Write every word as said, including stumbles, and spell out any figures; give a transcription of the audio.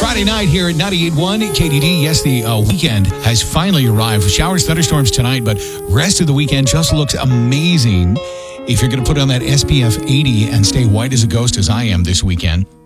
Friday night here at ninety-eight point one K D D. Yes, the uh, weekend has finally arrived. Showers, thunderstorms tonight, but rest of the weekend just looks amazing if you're going to put on that S P F eighty and stay white as a ghost as I am this weekend.